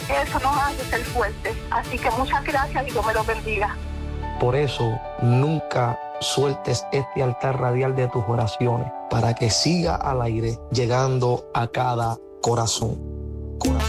Eso nos hace ser fuertes. Así que muchas gracias y Dios me los bendiga. Por eso, nunca sueltes este altar radial de tus oraciones para que siga al aire llegando a cada corazón.